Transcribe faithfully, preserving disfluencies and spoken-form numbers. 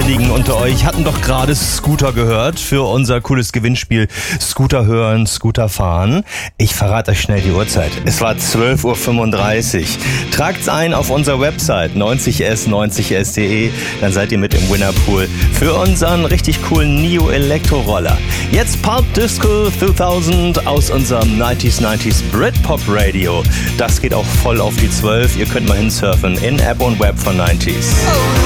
Diejenigen unter euch hatten doch gerade Scooter gehört für unser cooles Gewinnspiel Scooter hören, Scooter fahren. Ich verrate euch schnell die Uhrzeit. Es war zwölf Uhr fünfunddreißig. Tragt's ein auf unserer Website neunzig s neunzig s punkt de, dann seid ihr mit im Winnerpool für unseren richtig coolen Neo Elektroroller. Jetzt Pulp Disco zweitausend aus unserem neunziger neunziger Britpop Radio. Das geht auch voll auf die zwölf. Ihr könnt mal hinsurfen in App und Web von neunziger.